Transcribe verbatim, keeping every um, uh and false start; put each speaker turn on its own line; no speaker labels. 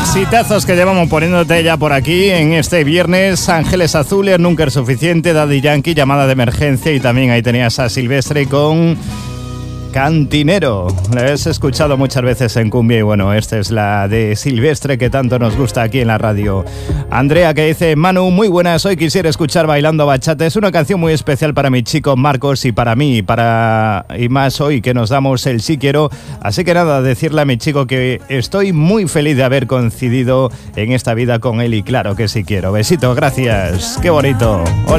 Exitazos que llevamos poniéndote ya por aquí en este viernes. Ángeles Azules, Nunca es Suficiente, Daddy Yankee, Llamada de Emergencia, y también ahí tenías a Silvestre con Cantinero. La has escuchado muchas veces en cumbia y bueno, esta es la de Silvestre que tanto nos gusta aquí en la radio. Andrea que dice: Manu, muy buenas, hoy quisiera escuchar Bailando Bachata. Es una canción muy especial para mi chico Marcos y para mí, para y más hoy que nos damos el sí quiero. Así que nada, decirle a mi chico que estoy muy feliz de haber coincidido en esta vida con él y claro que sí quiero. Besitos, gracias, qué bonito. Hola.